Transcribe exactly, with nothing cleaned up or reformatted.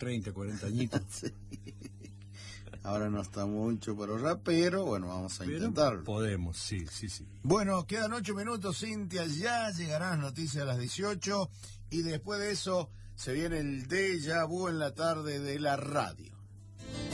treinta, cuarenta añitos. Sí. Ahora no está mucho para ahorrar, pero bueno, vamos a Pero intentarlo. Podemos, sí, sí, sí. Bueno, quedan ocho minutos, Cintia, ya llegarán las noticias a las dieciocho y después de eso se viene el déjà vu en la tarde de la radio.